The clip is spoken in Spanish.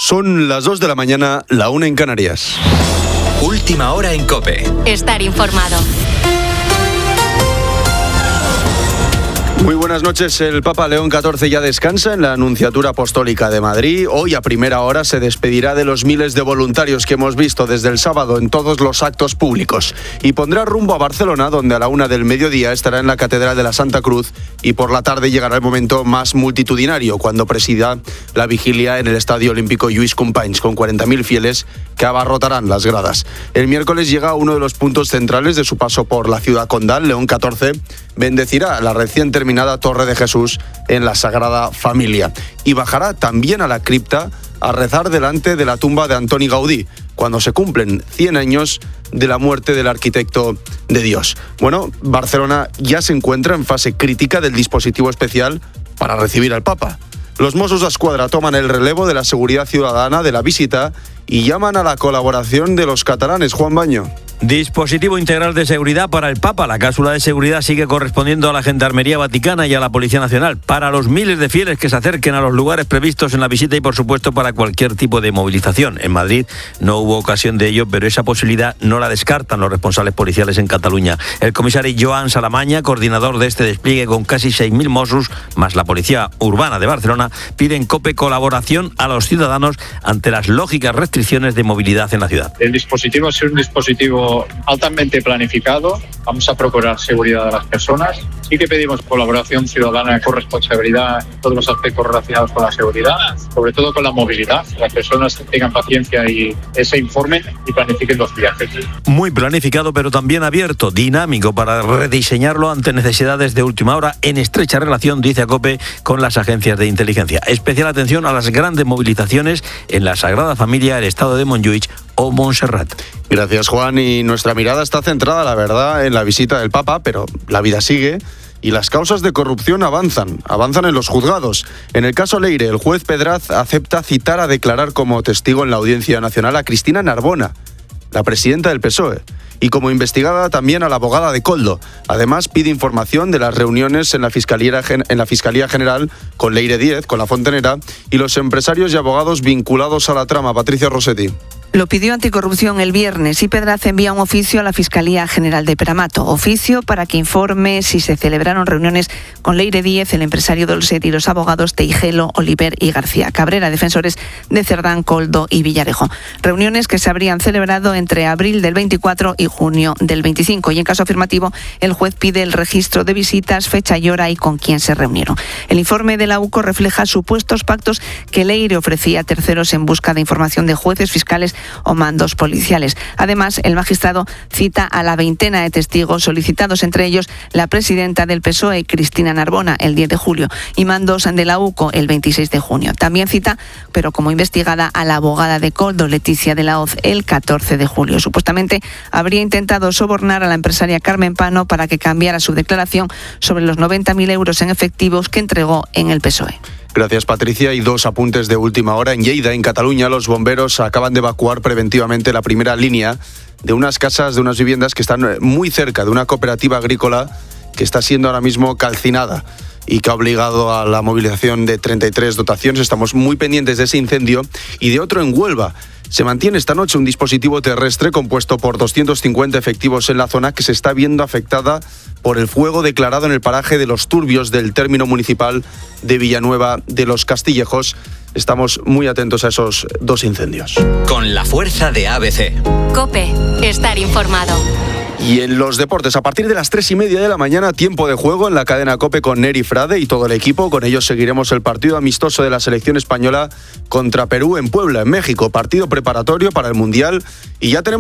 Son las 2 de la mañana, la 1 en Canarias. Última hora en COPE. Estar informado. Muy buenas noches. El Papa León XIV ya descansa en la Nunciatura Apostólica de Madrid. Hoy a primera hora se despedirá de los miles de voluntarios que hemos visto desde el sábado en todos los actos públicos y pondrá rumbo a Barcelona, donde a la 1 del mediodía estará en la Catedral de la Santa Cruz y por la tarde llegará el momento más multitudinario, cuando presida la vigilia en el Estadio Olímpico Lluís Companys, con 40.000 fieles que abarrotarán las gradas. El miércoles llega a uno de los puntos centrales de su paso por la ciudad condal. León XIV bendecirá la recién terminada Torre de Jesús en la Sagrada Familia y bajará también a la cripta a rezar delante de la tumba de Antoni Gaudí, cuando se cumplen 100 años de la muerte del arquitecto de Dios. Bueno, Barcelona ya se encuentra en fase crítica del dispositivo especial para recibir al Papa. Los Mossos d'Esquadra toman el relevo de la seguridad ciudadana de la visita y llaman a la colaboración de los catalanes. Juan Baño. Dispositivo integral de seguridad para el Papa. La cápsula de seguridad sigue correspondiendo a la Gendarmería Vaticana y a la Policía Nacional, para los miles de fieles que se acerquen a los lugares previstos en la visita y, por supuesto, para cualquier tipo de movilización. En Madrid no hubo ocasión de ello, pero esa posibilidad no la descartan los responsables policiales en Cataluña. El comisario Joan Salamaña, coordinador de este despliegue con casi 6.000 Mossos, más la Policía Urbana de Barcelona, pide en COPE colaboración a los ciudadanos ante las lógicas restricciones de movilidad en la ciudad. El dispositivo es un dispositivo altamente planificado. Vamos a procurar seguridad de las personas. Sí que pedimos colaboración ciudadana con responsabilidad en todos los aspectos relacionados con la seguridad, sobre todo con la movilidad. Las personas tengan paciencia y se informen y planifiquen los viajes. Muy planificado, pero también abierto, dinámico, para rediseñarlo ante necesidades de última hora, en estrecha relación, dice COPE, con las agencias de inteligencia. Especial atención a las grandes movilizaciones en la Sagrada Familia, el Estado de Montjuïc o Montserrat. Gracias, Juan. Y nuestra mirada está centrada, la verdad, en la visita del Papa, pero la vida sigue y las causas de corrupción avanzan en los juzgados. En el caso Leire, el juez Pedraz acepta citar a declarar como testigo en la Audiencia Nacional a Cristina Narbona, la presidenta del PSOE, y como investigada también a la abogada de Koldo. Además, pide información de las reuniones en la Fiscalía General con Leire Díez, con la Fontenera, y los empresarios y abogados vinculados a la trama. Patricia Rossetti. Lo pidió Anticorrupción el viernes y Pedraz envía un oficio a la Fiscalía General de Peramato. Oficio para que informe si se celebraron reuniones con Leire Díez, el empresario Dolcet, y los abogados Teijelo, Oliver y García Cabrera, defensores de Cerdán, Koldo y Villarejo. Reuniones que se habrían celebrado entre abril del 24 y junio del 25. Y en caso afirmativo, el juez pide el registro de visitas, fecha y hora y con quién se reunieron. El informe de la UCO refleja supuestos pactos que Leire ofrecía a terceros en busca de información de jueces, fiscales o mandos policiales. Además, el magistrado cita a la veintena de testigos solicitados, entre ellos la presidenta del PSOE, Cristina Narbona, el 10 de julio, y mandos de la UCO el 26 de junio. También cita, pero como investigada, a la abogada de Koldo, Leticia de la Hoz, el 14 de julio. Supuestamente habría intentado sobornar a la empresaria Carmen Pano para que cambiara su declaración sobre los 90.000 euros en efectivos que entregó en el PSOE. Gracias, Patricia. Y dos apuntes de última hora. En Lleida, en Cataluña, los bomberos acaban de evacuar preventivamente la primera línea de unas casas, de unas viviendas que están muy cerca de una cooperativa agrícola que está siendo ahora mismo calcinada y que ha obligado a la movilización de 33 dotaciones. Estamos muy pendientes de ese incendio y de otro en Huelva. Se mantiene esta noche un dispositivo terrestre compuesto por 250 efectivos en la zona que se está viendo afectada por el fuego declarado en el paraje de Los Turbios del término municipal de Villanueva de los Castillejos. Estamos muy atentos a esos dos incendios. Con la fuerza de ABC. COPE. Estar informado. Y en los deportes, a partir de las 3:30 de la mañana, tiempo de juego en la cadena COPE con Neri Frade y todo el equipo. Con ellos seguiremos el partido amistoso de la selección española contra Perú en Puebla, en México. Partido preparatorio para el Mundial y ya tenemos